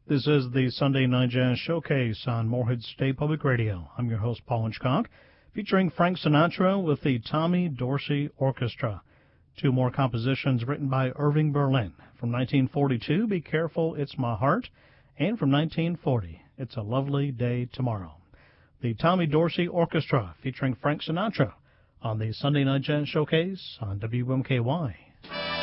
This is the Sunday Night Jazz Showcase on Morehead State Public Radio. I'm your host, Paul Hitchcock, featuring Frank Sinatra with the Tommy Dorsey Orchestra. Two more compositions written by Irving Berlin. From 1942, Be Careful, It's My Heart, and from 1940, It's a Lovely Day Tomorrow. The Tommy Dorsey Orchestra featuring Frank Sinatra on the Sunday Night Jazz Showcase on WMKY